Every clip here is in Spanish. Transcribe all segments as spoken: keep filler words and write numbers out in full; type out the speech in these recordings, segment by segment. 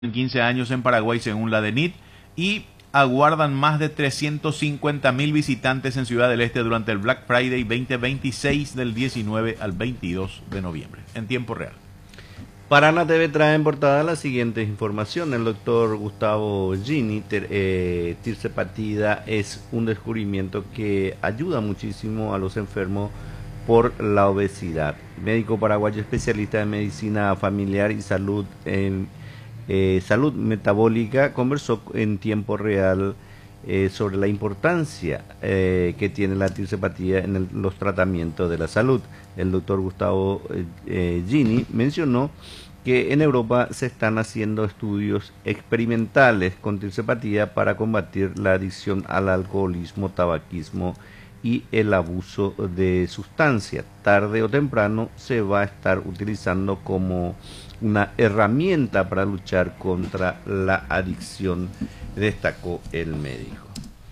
en quince años en Paraguay según la DENIT y aguardan más de trescientos cincuenta mil visitantes en Ciudad del Este durante el Black Friday veinte veintiséis del diecinueve al veintidós de noviembre en tiempo real. Paraná T V trae en portada la siguiente información. El doctor Gustavo Gini, ter, eh, tirzepatida es un descubrimiento que ayuda muchísimo a los enfermos por la obesidad. Médico paraguayo especialista en medicina familiar y salud en eh, salud metabólica conversó en tiempo real eh, sobre la importancia eh, que tiene la tirzepatía en el, los tratamientos de la salud. El doctor Gustavo eh, Gini mencionó que en Europa se están haciendo estudios experimentales con tirzepatía para combatir la adicción al alcoholismo, tabaquismo y el abuso de sustancias. Tarde o temprano se va a estar utilizando como una herramienta para luchar contra la adicción, destacó el médico.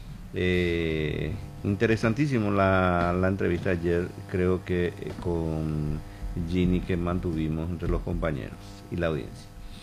Eh, interesantísimo la, la entrevista ayer, creo que eh, con Gini, que mantuvimos entre los compañeros y la audiencia.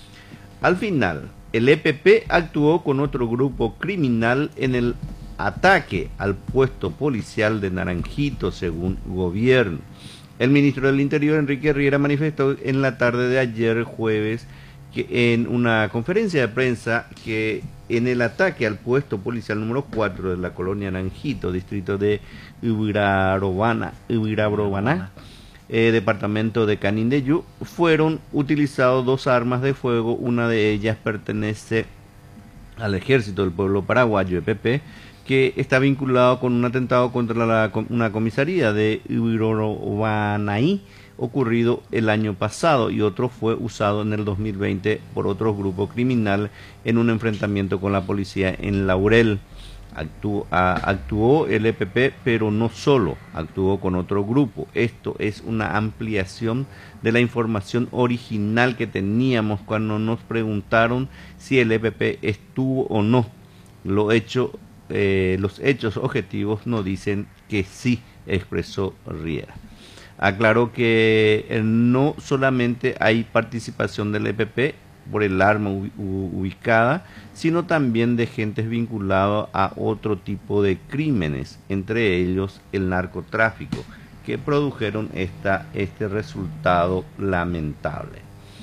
Al final, el E P P actuó con otro grupo criminal en el ataque al puesto policial de Naranjito, según gobierno. El ministro del Interior, Enrique Riera, manifestó en la tarde de ayer jueves que en una conferencia de prensa que en el ataque al puesto policial número cuatro de la colonia Naranjito, distrito de Uirarobana, Uirarobana eh, departamento de Canindeyú, fueron utilizados dos armas de fuego. Una de ellas pertenece al Ejército del Pueblo Paraguayo, E P P, que está vinculado con un atentado contra la, una comisaría de Uirarobanaí ocurrido el año pasado, y otro fue usado en el dos mil veinte por otro grupo criminal en un enfrentamiento con la policía en Laurel. Actuó, a, actuó el E P P, pero no solo, actuó con otro grupo. Esto es una ampliación de la información original que teníamos cuando nos preguntaron si el E P P estuvo o no. Lo hecho, eh, los hechos objetivos nos dicen que sí, expresó Riera. Aclaró que no solamente hay participación del E P P por el arma ubicada, sino también de gentes vinculados a otro tipo de crímenes, entre ellos el narcotráfico, que produjeron esta, este resultado lamentable.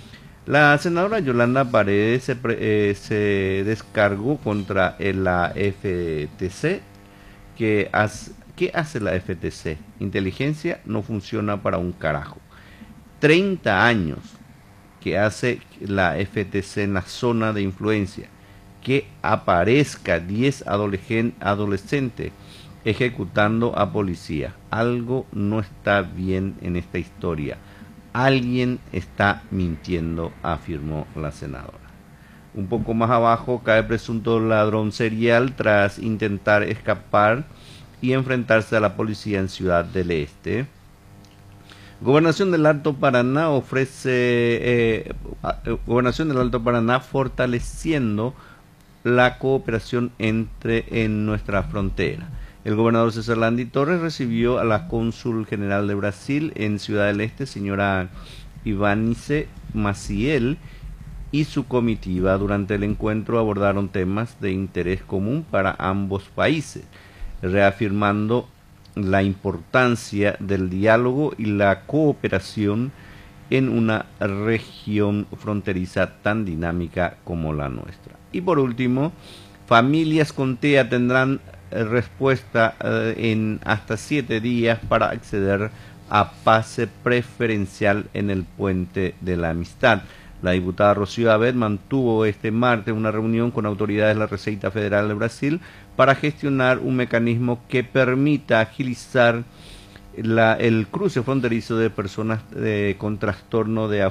La senadora Yolanda Paredes se, eh, se descargó contra la F T C. que hace, ¿Qué hace la F T C? Inteligencia no funciona para un carajo. treinta años que hace la F T C en la zona de influencia, que aparezca diez adolescentes ejecutando a policía. Algo no está bien en esta historia. Alguien está mintiendo, afirmó la senadora. Un poco más abajo cae presunto ladrón serial tras intentar escapar y enfrentarse a la policía en Ciudad del Este. Gobernación del Alto Paraná ofrece, eh, Gobernación del Alto Paraná fortaleciendo la cooperación entre en nuestra frontera. El gobernador César Landy Torres recibió a la cónsul general de Brasil en Ciudad del Este, señora Ivanice Maciel, y su comitiva. Durante el encuentro abordaron temas de interés común para ambos países, reafirmando la importancia del diálogo y la cooperación en una región fronteriza tan dinámica como la nuestra. Y por último, familias con T E A tendrán respuesta eh, en hasta siete días para acceder a pase preferencial en el Puente de la Amistad. La diputada Rocío Abed mantuvo este martes una reunión con autoridades de la Receita Federal de Brasil para gestionar un mecanismo que permita agilizar la, el cruce fronterizo de personas de, con trastorno de,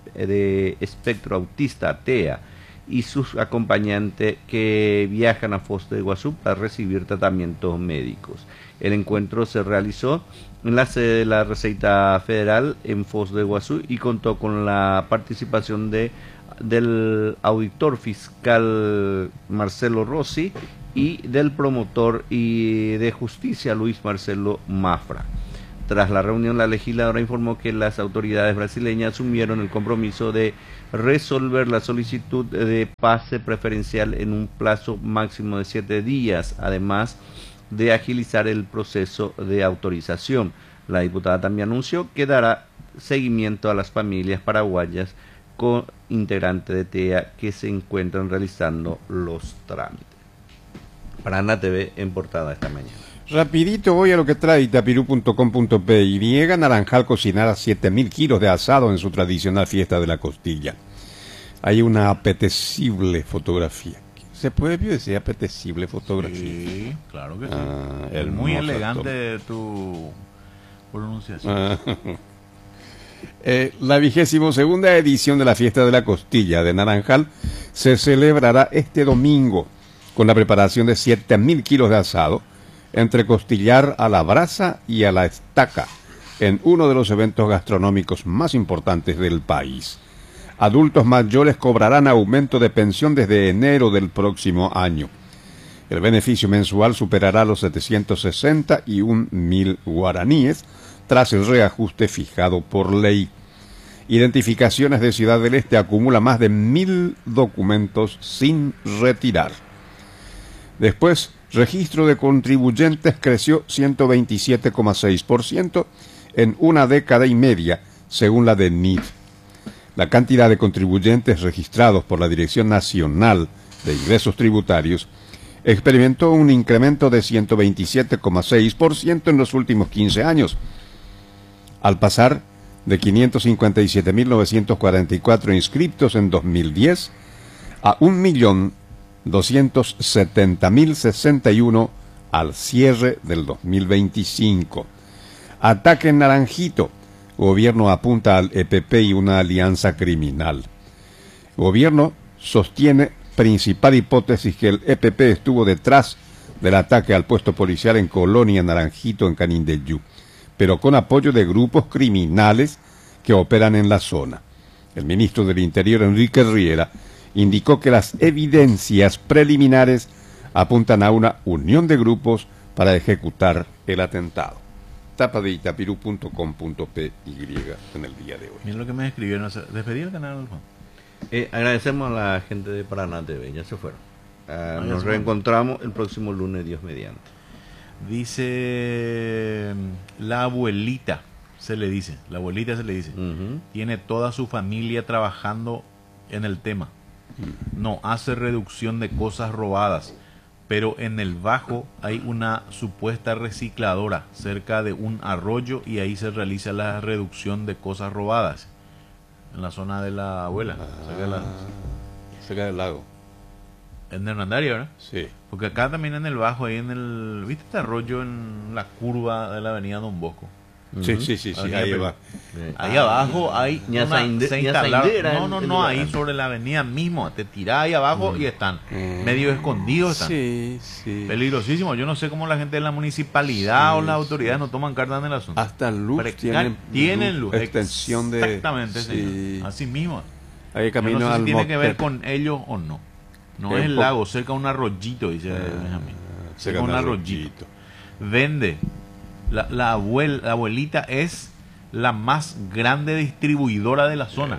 de espectro autista, T E A, y sus acompañantes que viajan a Foz de Iguazú para recibir tratamientos médicos. El encuentro se realizó en la sede de la Receita Federal en Foz de Iguazú y contó con la participación de, del auditor fiscal Marcelo Rossi y del promotor y de justicia Luis Marcelo Mafra. Tras la reunión, la legisladora informó que las autoridades brasileñas asumieron el compromiso de resolver la solicitud de pase preferencial en un plazo máximo de siete días, además de agilizar el proceso de autorización. La diputada también anunció que dará seguimiento a las familias paraguayas con integrantes de T E A que se encuentran realizando los trámites. Paraná T V en portada esta mañana. Rapidito voy a lo que trae Itapirú punto com punto pe y. Naranjal cocinará siete mil kilos de asado en su tradicional fiesta de la costilla. Hay una apetecible fotografía. ¿Se puede decir apetecible fotografía? Sí, claro que sí. Ah, es muy hermosa, elegante tu pronunciación. Ah. Eh, la vigésimo segunda edición de la fiesta de la costilla de Naranjal se celebrará este domingo con la preparación de siete mil kilos de asado entre costillar a la brasa y a la estaca en uno de los eventos gastronómicos más importantes del país. Adultos mayores cobrarán aumento de pensión desde enero del próximo año. El beneficio mensual superará los setecientos sesenta y un mil guaraníes tras el reajuste fijado por ley. Identificaciones de Ciudad del Este acumula más de mil documentos sin retirar. Después, registro de contribuyentes creció ciento veintisiete coma seis por ciento en una década y media, según la D N I D. La cantidad de contribuyentes registrados por la Dirección Nacional de Ingresos Tributarios experimentó un incremento de ciento veintisiete coma seis por ciento en los últimos quince años, al pasar de quinientos cincuenta y siete mil novecientos cuarenta y cuatro inscriptos en dos mil diez a un millón doscientos setenta mil sesenta y uno al cierre del dos mil veinticinco. Ataque en Naranjito. Gobierno apunta al E P P y una alianza criminal. Gobierno sostiene principal hipótesis que el E P P estuvo detrás del ataque al puesto policial en Colonia Naranjito en Canindeyú, pero con apoyo de grupos criminales que operan en la zona. El ministro del Interior, Enrique Riera, indicó que las evidencias preliminares apuntan a una unión de grupos para ejecutar el atentado. Tapa de Itapirú punto com punto pe en el día de hoy. Mira lo que me escribieron. ¿Despedí el canal? Eh, agradecemos a la gente de Paraná T V, ya se fueron. Uh, ah, nos se reencontramos fueron. el próximo lunes, Dios mediante. Dice la abuelita, se le dice, la abuelita se le dice, uh-huh. Tiene toda su familia trabajando en el tema. Uh-huh. No hace reducción de cosas robadas, pero en el Bajo hay una supuesta recicladora cerca de un arroyo y ahí se realiza la reducción de cosas robadas. En la zona de la abuela, ah, cerca, de la, cerca del lago. En Hernandaria, ¿verdad? Sí. Porque acá también en el Bajo, ahí en el... ¿Viste este arroyo en la curva de la avenida Don Bosco? Sí, uh-huh. sí, sí, sí, ahí va. Ahí abajo hay una, Sainde, se instalaron, no, no, no, ahí lugar. Sobre la avenida mismo, te tirás ahí abajo uh-huh. y están uh-huh. medio escondidos, están. Sí, sí. Peligrosísimo, yo no sé cómo la gente de la municipalidad sí, o las autoridades sí. no toman cartas en el asunto. Hasta luz tienen, tienen luz, extensión de... Exactamente, sí. Señor. Así mismo. Hay camino yo no sé al si tiene Moctep. que ver con ellos o no. No es el lago, cerca de un arroyito, dice ah, Benjamín. Cerca de un arroyito. Vende. La, la, abuel, la abuelita es la más grande distribuidora de la zona.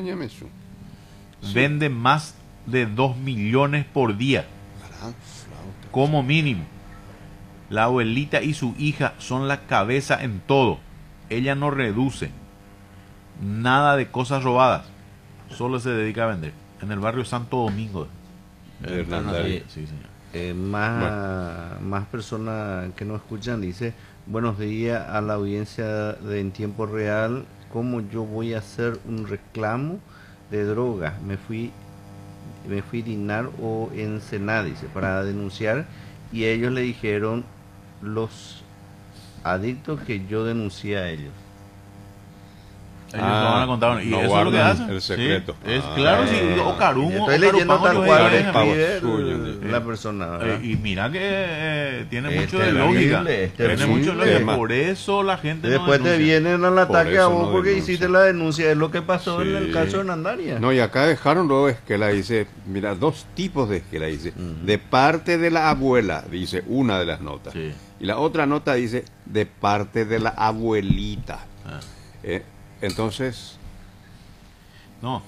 Vende más de dos millones por día. Como mínimo. La abuelita y su hija son la cabeza en todo. Ella no reduce nada de cosas robadas. Solo se dedica a vender. En el barrio Santo Domingo. Eh, sí, señor. Eh, más, bueno. más personas que nos escuchan dice: buenos días a la audiencia de En Tiempo Real. ¿Cómo yo voy a hacer un reclamo de droga? Me fui me fui Dinar o Ensenada, dice, para denunciar, y ellos le dijeron, los adictos, que yo denuncié a ellos. Ellos ah, van a contar, y no eso es lo que hacen. El secreto. Sí, es ah, claro, si eh, o Carumo, estoy leyendo tal cual escribe el, la persona, eh, y mira que eh, tiene este mucho de lógica. Este tiene mucho de lógica. Por eso la gente después no te vienen al ataque a vos no porque denuncia. hiciste la denuncia. Es lo que pasó sí. en el caso de Hernandaria. No, y acá dejaron luego esquela, dice, mira, dos tipos de esquela, dice, uh-huh. de parte de la abuela, dice una de las notas, sí. y la otra nota dice, de parte de la abuelita. Ah. Eh, entonces... No,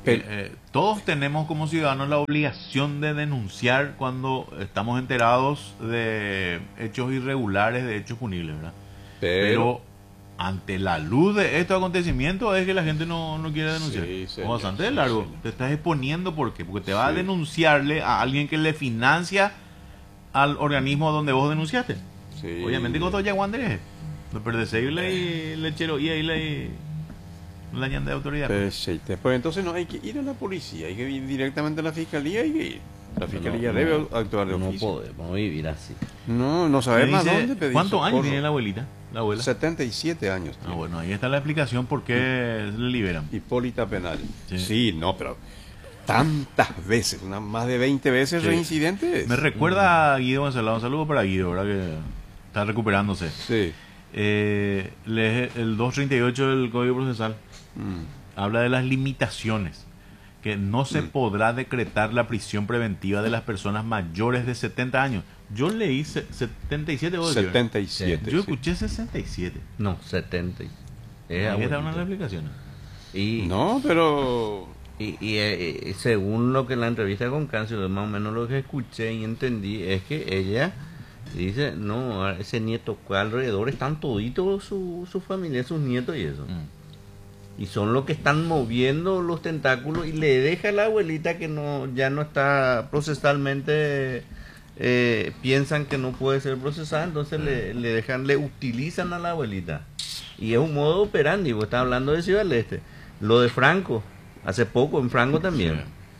Pero, eh, todos tenemos como ciudadanos la obligación de denunciar cuando estamos enterados de hechos irregulares, de hechos punibles, ¿verdad? Pero, Pero ante la luz de estos acontecimientos es que la gente no, no quiere denunciar. Sí, señor, bastante de largo. Sí, te estás exponiendo, ¿por qué? Porque te va sí. a denunciarle a alguien que le financia al organismo donde vos denunciaste. Sí. Obviamente con todo yaguandre, lo perdecible y lechero y ahí le la ñanda de autoridad. Perfecto. Pues entonces no hay que ir a la policía, hay que ir directamente a la fiscalía y que ir. La fiscalía no, debe no, actuar de oficio. No podemos vivir así. No, no sabemos dónde pedir. ¿Cuántos años tiene la abuelita? La abuela. setenta y siete años. Ah, bueno, ahí está la explicación por qué le liberan. Hipólita Penal. Sí, sí no, pero tantas veces, una, más de veinte veces sí. reincidentes. Me recuerda a Guido González. Un saludo para Guido, ¿verdad? Que está recuperándose. Sí. Eh, el doscientos treinta y ocho del Código Procesal mm. habla de las limitaciones. Que no se mm. podrá decretar la prisión preventiva de las personas mayores de setenta años. Yo leí setenta y siete. setenta y siete. Yo escuché sí. sesenta y siete. No, setenta. Es ahí está una de las explicaciones. Y, no, pero... Y, y, y según lo que en la entrevista con Cancio, más o menos lo que escuché y entendí, es que ella dice, no, ese nieto que alrededor están toditos su, su familia, sus nietos y eso. Mm. Y son los que están moviendo los tentáculos y le deja a la abuelita que no ya no está procesalmente, eh, piensan que no puede ser procesada, entonces le, le dejan, le utilizan a la abuelita. Y es un modo operandi, vos estás hablando de Ciudad del Este. Lo de Franco, hace poco en Franco también.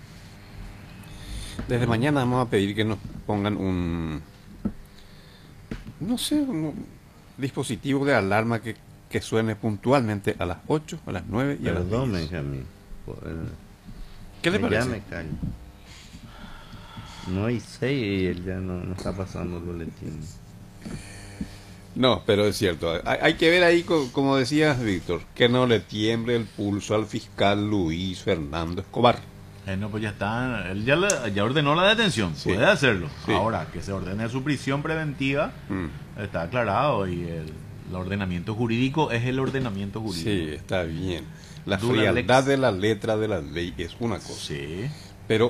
Desde mañana vamos a pedir que nos pongan un, no sé, un dispositivo de alarma que que suene puntualmente a las ocho, a las nueve y Perdón, a las diez. Benjamín. ¿Qué le parece? Ya me callo. No hay seis y él ya no, no está pasando el boletín. No, pero es cierto. Hay, hay que ver ahí, como decías, Víctor, que no le tiemble el pulso al fiscal Luis Fernando Escobar. Eh, no, pues ya está. Él ya, le, ya ordenó la detención. Sí. Puede hacerlo. Sí. Ahora, que se ordene su prisión preventiva, mm. está aclarado y el... El ordenamiento jurídico es el ordenamiento jurídico. Sí, está bien. La Dura frialdad lex. de la letra de la ley es una cosa. Sí. Pero,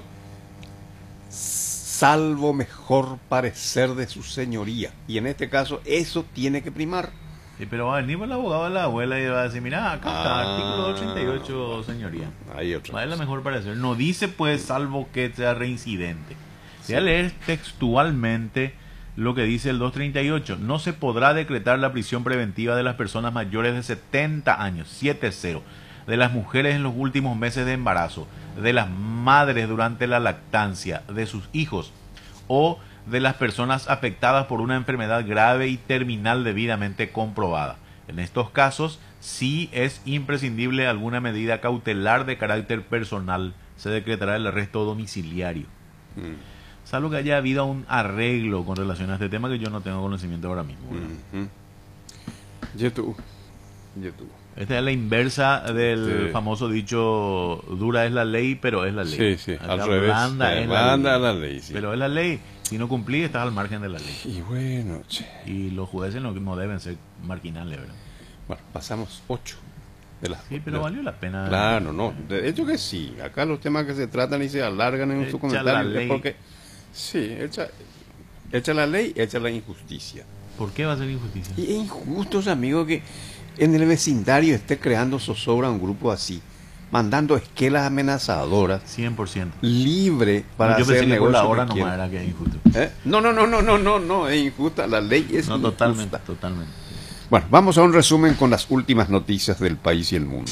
salvo mejor parecer de su señoría. Y en este caso, eso tiene que primar. Sí, pero va a venir el abogado de la abuela y va a decir, mira, acá ah, está, artículo ochenta y ocho, señoría. Hay otra. Va a la mejor parecer. No dice, pues, salvo que sea reincidente. Sí. Voy a leer textualmente lo que dice el doscientos treinta y ocho, no se podrá decretar la prisión preventiva de las personas mayores de setenta años, siete cero, de las mujeres en los últimos meses de embarazo, de las madres durante la lactancia, de sus hijos o de las personas afectadas por una enfermedad grave y terminal debidamente comprobada. En estos casos, si es imprescindible alguna medida cautelar de carácter personal, se decretará el arresto domiciliario. Mm. Salvo que haya habido un arreglo con relación a este tema que yo no tengo conocimiento ahora mismo. Uh-huh. YouTube. YouTube. Esta es la inversa del sí. famoso dicho, dura es la ley, pero es la ley. Sí, sí, Acá al revés. Blanda es la ley, la ley sí. Pero es la ley. Si no cumplís, estás al margen de la ley. Y bueno, che. Y los jueces no, no deben ser marginales, ¿verdad? Bueno, pasamos ocho. De las, sí, pero de, valió la pena. Claro, no. De hecho que sí. Acá los temas que se tratan y se alargan en su comentario es porque... Sí, echa, echa la ley, echa la injusticia. ¿Por qué va a ser injusticia? Y es injusto, amigo, que en el vecindario esté creando zozobra un grupo así, mandando esquelas amenazadoras. cien por ciento. Libre para no, hacer que negocio. Por la hora no era que es injusto. ¿Eh? No, no, no, no, no, no, no, es injusta. La ley es no, injusta. Totalmente, totalmente. Bueno, vamos a un resumen con las últimas noticias del país y el mundo.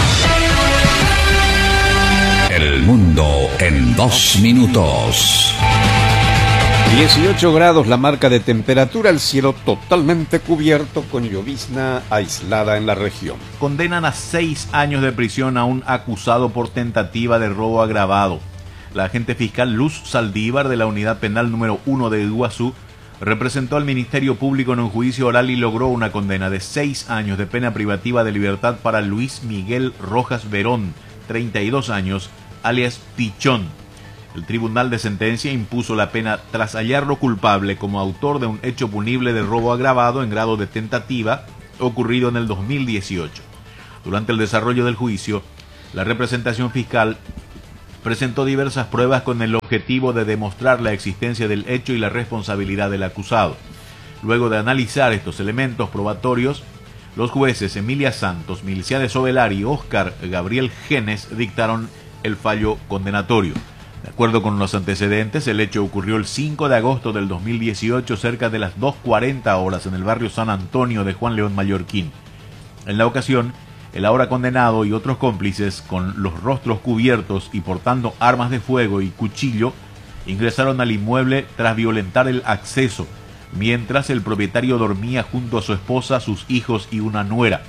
El mundo en dos minutos. dieciocho grados la marca de temperatura, el cielo totalmente cubierto con llovizna aislada en la región. Condenan a seis años de prisión a un acusado por tentativa de robo agravado. La agente fiscal Luz Saldívar de la Unidad Penal número uno de Iguazú representó al Ministerio Público en un juicio oral y logró una condena de seis años de pena privativa de libertad para Luis Miguel Rojas Verón, treinta y dos años, alias Pichón. El tribunal de sentencia impuso la pena tras hallarlo culpable como autor de un hecho punible de robo agravado en grado de tentativa ocurrido en el dos mil dieciocho. Durante el desarrollo del juicio, La representación fiscal presentó diversas pruebas con el objetivo de demostrar la existencia del hecho y la responsabilidad del acusado. Luego de analizar estos elementos probatorios, los jueces Emilia Santos, Milciades Ovelar y Óscar Gabriel Genes dictaron el fallo condenatorio. De acuerdo con los antecedentes, el hecho ocurrió el cinco de agosto del dos mil dieciocho, cerca de las dos cuarenta horas, en el barrio San Antonio de Juan León Mallorquín. En la ocasión, el ahora condenado y otros cómplices, con los rostros cubiertos y portando armas de fuego y cuchillo, ingresaron al inmueble tras violentar el acceso, mientras el propietario dormía junto a su esposa, sus hijos y una nuera.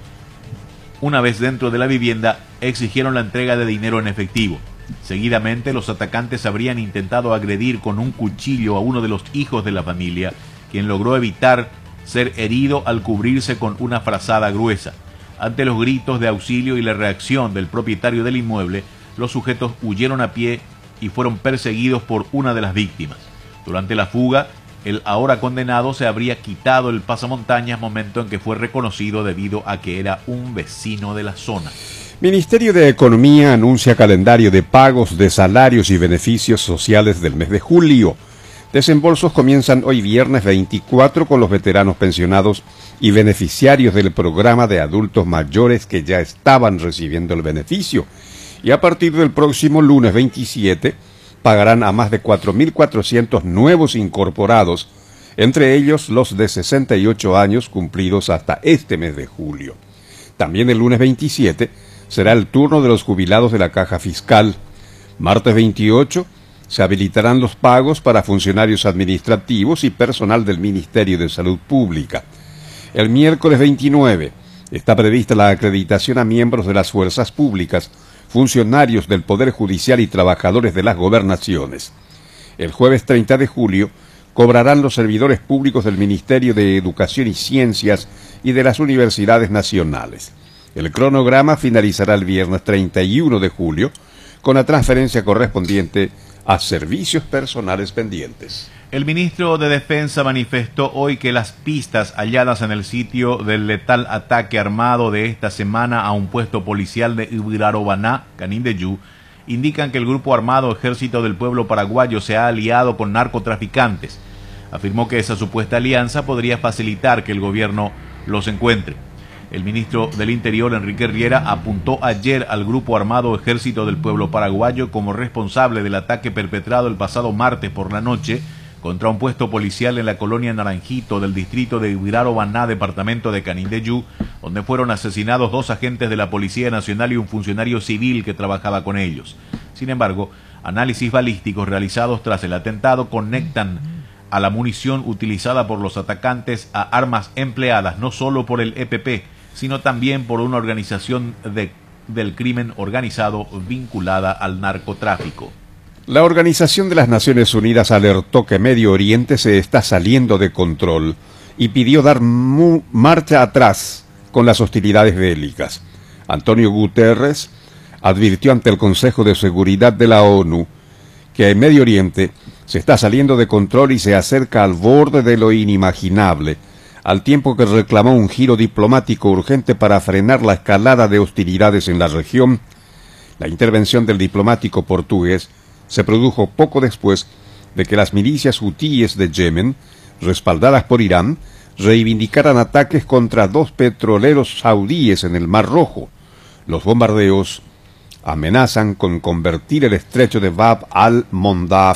Una vez dentro de la vivienda, exigieron la entrega de dinero en efectivo. Seguidamente, los atacantes habrían intentado agredir con un cuchillo a uno de los hijos de la familia, quien logró evitar ser herido al cubrirse con una frazada gruesa. Ante los gritos de auxilio y la reacción del propietario del inmueble, los sujetos huyeron a pie y fueron perseguidos por una de las víctimas. Durante la fuga, el ahora condenado se habría quitado el pasamontañas, momento en que fue reconocido debido a que era un vecino de la zona. Ministerio de Economía anuncia calendario de pagos de salarios y beneficios sociales del mes de julio. Desembolsos comienzan hoy viernes veinticuatro con los veteranos pensionados y beneficiarios del programa de adultos mayores que ya estaban recibiendo el beneficio. Y a partir del próximo lunes veintisiete pagarán a más de cuatro mil cuatrocientos nuevos incorporados, entre ellos los de sesenta y ocho años cumplidos hasta este mes de julio. También el lunes veintisiete será el turno de los jubilados de la Caja Fiscal. Martes veintiocho se habilitarán los pagos para funcionarios administrativos y personal del Ministerio de Salud Pública. El miércoles veintinueve está prevista la acreditación a miembros de las fuerzas públicas, funcionarios del Poder Judicial y trabajadores de las gobernaciones. El jueves treinta de julio cobrarán los servidores públicos del Ministerio de Educación y Ciencias y de las universidades nacionales. El cronograma finalizará el viernes treinta y uno de julio con la transferencia correspondiente a servicios personales pendientes. El ministro de Defensa manifestó hoy que las pistas halladas en el sitio del letal ataque armado de esta semana a un puesto policial de Ibirarobaná, Canindeyú, indican que el grupo armado Ejército del Pueblo Paraguayo se ha aliado con narcotraficantes. Afirmó que esa supuesta alianza podría facilitar que el gobierno los encuentre. El ministro del Interior, Enrique Riera, apuntó ayer al grupo armado Ejército del Pueblo Paraguayo como responsable del ataque perpetrado el pasado martes por la noche contra un puesto policial en la colonia Naranjito del distrito de Ibirarobaná, departamento de Canindeyú, donde fueron asesinados dos agentes de la Policía Nacional y un funcionario civil que trabajaba con ellos. Sin embargo, análisis balísticos realizados tras el atentado conectan a la munición utilizada por los atacantes a armas empleadas no solo por el E P P, sino también por una organización de, del crimen organizado vinculada al narcotráfico. La Organización de las Naciones Unidas alertó que Medio Oriente se está saliendo de control y pidió dar marcha atrás con las hostilidades bélicas. Antonio Guterres advirtió ante el Consejo de Seguridad de la ONU que el Medio Oriente se está saliendo de control y se acerca al borde de lo inimaginable, al tiempo que reclamó un giro diplomático urgente para frenar la escalada de hostilidades en la región. La intervención del diplomático portugués se produjo poco después de que las milicias hutíes de Yemen, respaldadas por Irán, reivindicaran ataques contra dos petroleros saudíes en el Mar Rojo. Los bombardeos amenazan con convertir el estrecho de Bab al-Mondab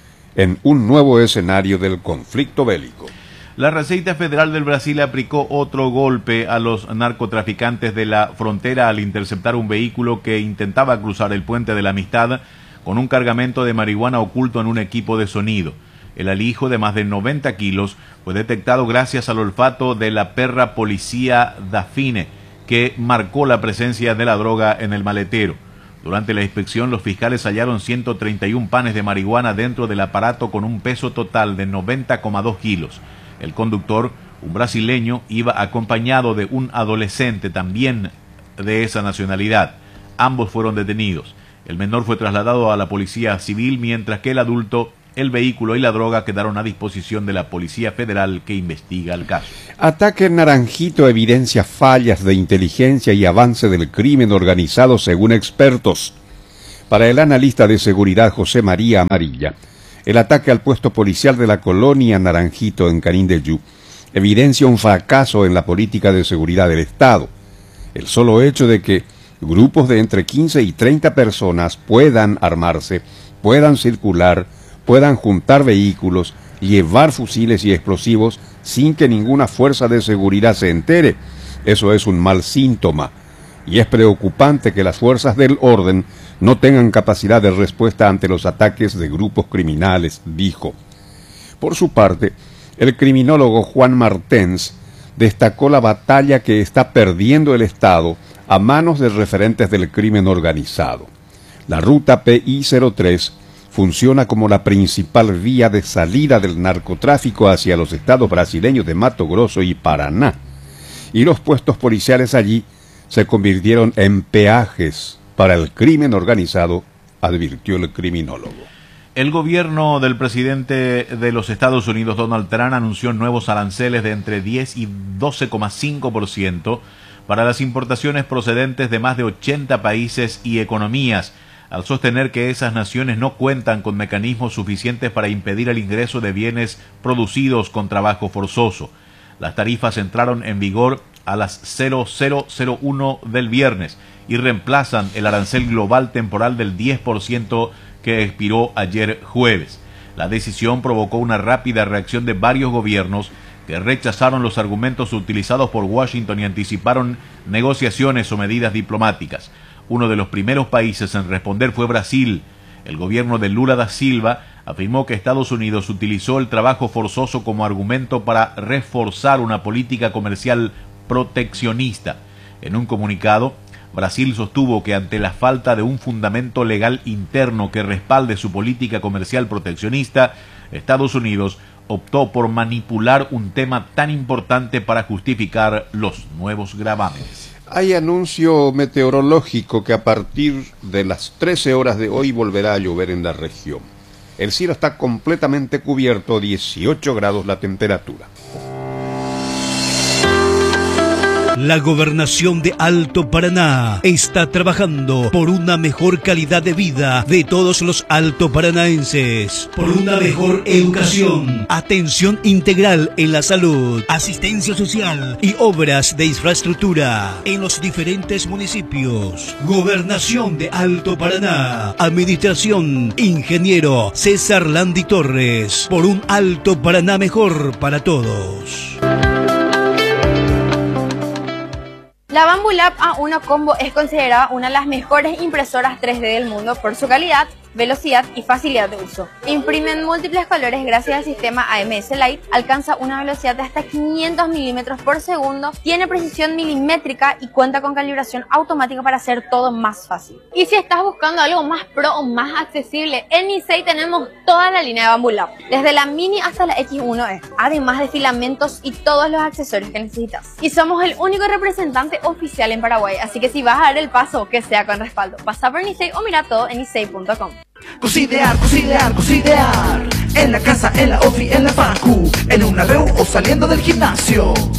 en un nuevo escenario del conflicto bélico. La Receita Federal del Brasil aplicó otro golpe a los narcotraficantes de la frontera al interceptar un vehículo que intentaba cruzar el puente de la Amistad con un cargamento de marihuana oculto en un equipo de sonido. El alijo de más de noventa kilos fue detectado gracias al olfato de la perra policía Dafine, que marcó la presencia de la droga en el maletero. Durante la inspección, los fiscales hallaron ciento treinta y un panes de marihuana dentro del aparato con un peso total de noventa coma dos kilos. El conductor, un brasileño, iba acompañado de un adolescente también de esa nacionalidad. Ambos fueron detenidos. El menor fue trasladado a la policía civil, mientras que el adulto El vehículo y la droga quedaron a disposición de la Policía Federal que investiga el caso. Ataque en Naranjito evidencia fallas de inteligencia y avance del crimen organizado según expertos. Para el analista de seguridad José María Amarilla, el ataque al puesto policial de la colonia Naranjito en Canindeyú evidencia un fracaso en la política de seguridad del Estado. El solo hecho de que grupos de entre quince y treinta personas puedan armarse, puedan circular, puedan juntar vehículos, llevar fusiles y explosivos sin que ninguna fuerza de seguridad se entere, eso es un mal síntoma. Y es preocupante que las fuerzas del orden no tengan capacidad de respuesta ante los ataques de grupos criminales, dijo. Por su parte, el criminólogo Juan Martens destacó la batalla que está perdiendo el Estado a manos de referentes del crimen organizado. La ruta P I cero tres funciona como la principal vía de salida del narcotráfico hacia los estados brasileños de Mato Grosso y Paraná, y los puestos policiales allí se convirtieron en peajes para el crimen organizado, advirtió el criminólogo. El gobierno del presidente de los Estados Unidos, Donald Trump, anunció nuevos aranceles de entre diez y doce coma cinco por ciento para las importaciones procedentes de más de ochenta países y economías, al sostener que esas naciones no cuentan con mecanismos suficientes para impedir el ingreso de bienes producidos con trabajo forzoso. Las tarifas entraron en vigor a las cero cero cero uno del viernes y reemplazan el arancel global temporal del diez por ciento que expiró ayer jueves. La decisión provocó una rápida reacción de varios gobiernos que rechazaron los argumentos utilizados por Washington y anticiparon negociaciones o medidas diplomáticas. Uno de los primeros países en responder fue Brasil. El gobierno de Lula da Silva afirmó que Estados Unidos utilizó el trabajo forzoso como argumento para reforzar una política comercial proteccionista. En un comunicado, Brasil sostuvo que ante la falta de un fundamento legal interno que respalde su política comercial proteccionista, Estados Unidos optó por manipular un tema tan importante para justificar los nuevos gravámenes. Hay anuncio meteorológico que a partir de las trece horas de hoy volverá a llover en la región. El cielo está completamente cubierto, dieciocho grados la temperatura. La Gobernación de Alto Paraná está trabajando por una mejor calidad de vida de todos los altoparanaenses, por una mejor educación, atención integral en la salud, asistencia social y obras de infraestructura en los diferentes municipios. Gobernación de Alto Paraná, Administración Ingeniero César Landi Torres, por un Alto Paraná mejor para todos. La Bambu Lab A uno Combo es considerada una de las mejores impresoras tres D del mundo por su calidad, velocidad y facilidad de uso. Imprime en múltiples colores gracias al sistema A M S Light, alcanza una velocidad de hasta quinientos milímetros por segundo, tiene precisión milimétrica y cuenta con calibración automática para hacer todo más fácil. Y si estás buscando algo más pro o más accesible, en Nisei tenemos toda la línea de Bambu Lab, desde la Mini hasta la X uno E, además de filamentos y todos los accesorios que necesitas. Y somos el único representante oficial en Paraguay, así que si vas a dar el paso, que sea con respaldo. Pasa por Nisei o mira todo en nisei punto com. Cocidear, cocidear, cocidear. En la casa, en la ofi, en la facu, en una reu o saliendo del gimnasio.